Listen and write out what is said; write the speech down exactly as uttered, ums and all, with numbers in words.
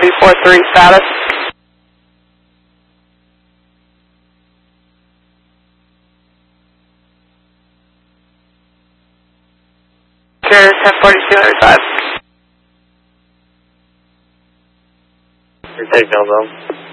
two four three status. Carrier ten forty-two hundred five. Your take, Elbow.